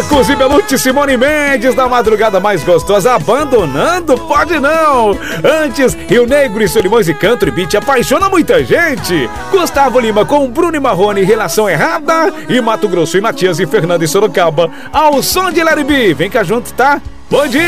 Marcos e Belucci, Simone Mendes, na madrugada mais gostosa, abandonando, pode não. Antes, Rio Negro e Solimões e Country Beat apaixona muita gente. Gustavo Lima com Bruno e Marrone, Relação Errada. E Mato Grosso e Matias e Fernando e Sorocaba, ao som de Larry B. Vem cá junto, tá? Bom dia!